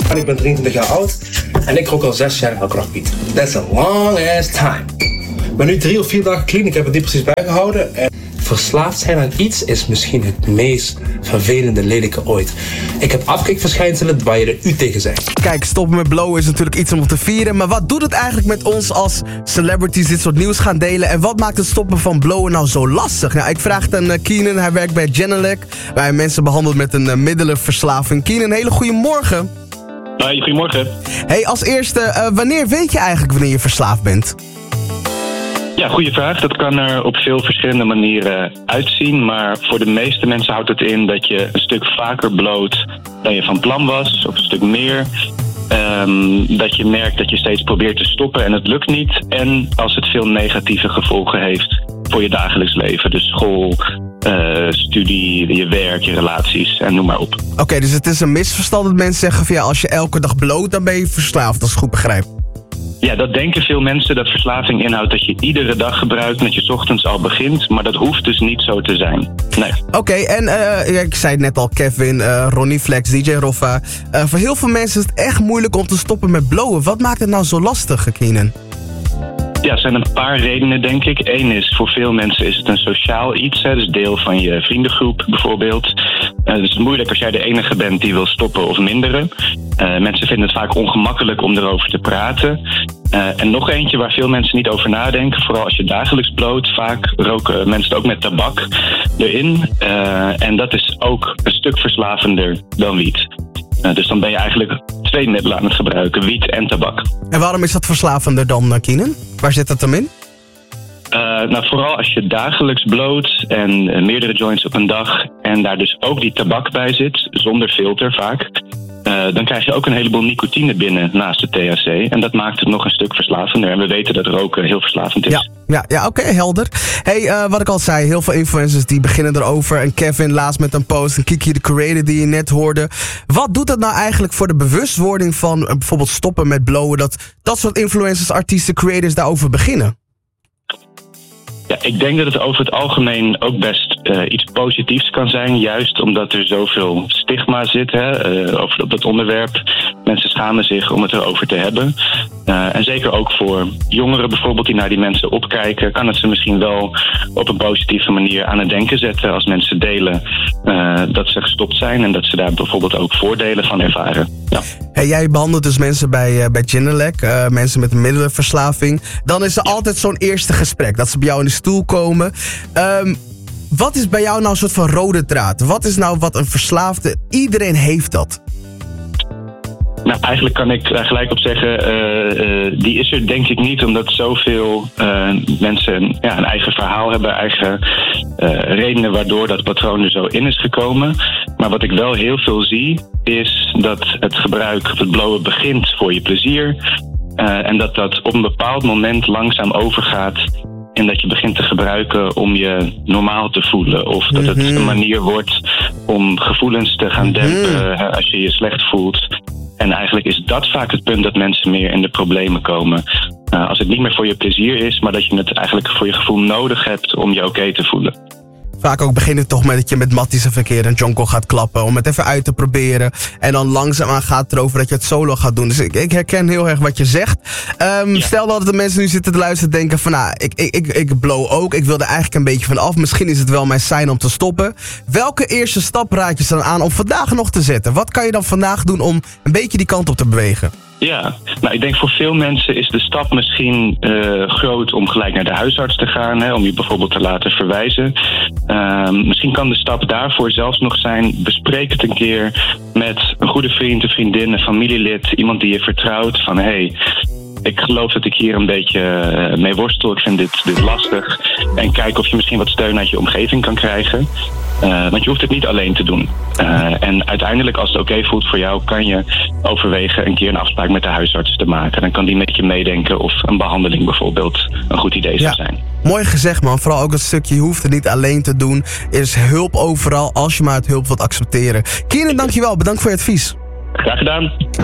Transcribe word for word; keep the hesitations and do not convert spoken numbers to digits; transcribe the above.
Ik ben drieëntwintig jaar oud en ik rook al zes jaar elke dag wiet. That's a long ass time. Ik ben nu drie of vier dagen clean, ik heb het niet precies bijgehouden. En verslaafd zijn aan iets is misschien het meest vervelende lelijke ooit. Ik heb afkikverschijnselen waar je er u tegen zegt. Kijk, stoppen met blowen is natuurlijk iets om te vieren. Maar wat doet het eigenlijk met ons als celebrities dit soort nieuws gaan delen? En wat maakt het stoppen van blowen nou zo lastig? Nou, ik vraag het aan uh, Keenan. Hij werkt bij Genelec, waar hij mensen behandelt met een uh, middelenverslaving. Keenan, hele goede morgen. Hoi, goedemorgen. Hey, als eerste, uh, wanneer weet je eigenlijk wanneer je verslaafd bent? Ja, goede vraag. Dat kan er op veel verschillende manieren uitzien. Maar voor de meeste mensen houdt het in dat je een stuk vaker bloot dan je van plan was. Of een stuk meer. Um, dat je merkt dat je steeds probeert te stoppen en het lukt niet. En als het veel negatieve gevolgen heeft voor je dagelijks leven. Dus school, uh, studie, je werk, je relaties en noem maar op. Oké, okay, dus het is een misverstand dat mensen zeggen van ja, als je elke dag bloot, dan ben je verslaafd, als ik goed begrijp. Ja, dat denken veel mensen, dat verslaving inhoudt dat je iedere dag gebruikt, dat je 's ochtends al begint, maar dat hoeft dus niet zo te zijn. Nee. Oké, okay, en uh, ik zei het net al, Kevin, uh, Ronnie Flex, D J Roffa. Uh, voor heel veel mensen is het echt moeilijk om te stoppen met blowen. Wat maakt het nou zo lastig, Keenan? Ja, er zijn een paar redenen, denk ik. Eén is, voor veel mensen is het een sociaal iets. Hè, dus deel van je vriendengroep bijvoorbeeld. Uh, dus het is moeilijk als jij de enige bent die wil stoppen of minderen. Uh, mensen vinden het vaak ongemakkelijk om erover te praten. Uh, en nog eentje waar veel mensen niet over nadenken. Vooral als je dagelijks bloot. Vaak roken mensen het ook met tabak erin. Uh, en dat is ook een stuk verslavender dan wiet. Uh, dus dan ben je eigenlijk twee middelen aan het gebruiken. Wiet en tabak. En waarom is dat verslavender dan, uh, Keenan? Waar zit dat dan in? Uh, nou, vooral als je dagelijks bloot en uh, meerdere joints op een dag en daar dus ook die tabak bij zit, zonder filter vaak, uh, dan krijg je ook een heleboel nicotine binnen naast de T H C. En dat maakt het nog een stuk verslavender. En we weten dat roken heel verslavend is. Ja, ja, ja oké, okay, helder. Hey, uh, wat ik al zei, heel veel influencers die beginnen erover. En Kevin laatst met een post, en Kiki de Creator die je net hoorde. Wat doet dat nou eigenlijk voor de bewustwording van uh, bijvoorbeeld stoppen met blowen, dat dat soort influencers, artiesten, creators daarover beginnen? Ja, ik denk dat het over het algemeen ook best uh, iets positiefs kan zijn. Juist omdat er zoveel stigma zit hè, uh, over op dat onderwerp. Mensen schamen zich om het erover te hebben. Uh, en zeker ook voor jongeren bijvoorbeeld die naar die mensen opkijken, kan het ze misschien wel op een positieve manier aan het denken zetten als mensen delen uh, dat ze gestopt zijn en dat ze daar bijvoorbeeld ook voordelen van ervaren. Ja. Hey, jij behandelt dus mensen bij, uh, bij Genelec, uh, mensen met een middelenverslaving. Dan is er ja. altijd zo'n eerste gesprek, dat ze bij jou in de stoel komen. Um, wat is bij jou nou een soort van rode draad? Wat is nou wat een verslaafde, iedereen heeft dat? Nou, eigenlijk kan ik daar gelijk op zeggen, uh, uh, die is er denk ik niet, omdat zoveel uh, mensen ja, een eigen verhaal hebben, eigen uh, redenen waardoor dat patroon er zo in is gekomen. Maar wat ik wel heel veel zie, is dat het gebruik, het blowen begint voor je plezier. Uh, en dat dat op een bepaald moment langzaam overgaat en dat je begint te gebruiken om je normaal te voelen. Of dat het een manier wordt om gevoelens te gaan dempen uh, als je je slecht voelt. En eigenlijk is dat vaak het punt dat mensen meer in de problemen komen. Uh, als het niet meer voor je plezier is, maar dat je het eigenlijk voor je gevoel nodig hebt om je oké okay te voelen. Vaak ook begint het toch met dat je met Matties een verkeer een jonko gaat klappen om het even uit te proberen. En dan langzaamaan gaat het erover dat je het solo gaat doen. Dus ik, ik herken heel erg wat je zegt. Um, ja. Stel dat de mensen nu zitten te luisteren en denken van nou, ik, ik, ik, ik blow ook. Ik wil er eigenlijk een beetje van af. Misschien is het wel mijn sein om te stoppen. Welke eerste stap raad je dan aan om vandaag nog te zetten? Wat kan je dan vandaag doen om een beetje die kant op te bewegen? Ja, nou ik denk voor veel mensen is de stap misschien uh, groot om gelijk naar de huisarts te gaan, hè, om je bijvoorbeeld te laten verwijzen. Uh, misschien kan de stap daarvoor zelfs nog zijn, bespreek het een keer met een goede vriend, een vriendin, een familielid, iemand die je vertrouwt van hé, hey, ik geloof dat ik hier een beetje uh, mee worstel, ik vind dit, dit lastig. En kijk of je misschien wat steun uit je omgeving kan krijgen. Uh, want je hoeft het niet alleen te doen. Uh, en uiteindelijk, als het oké okay voelt voor jou, kan je overwegen een keer een afspraak met de huisarts te maken. Dan kan die met je meedenken of een behandeling bijvoorbeeld een goed idee zou zijn. Ja, mooi gezegd man. Vooral ook het stukje, je hoeft het niet alleen te doen. Er is hulp overal als je maar het hulp wilt accepteren. Keenan, dankjewel. Bedankt voor je advies. Graag gedaan.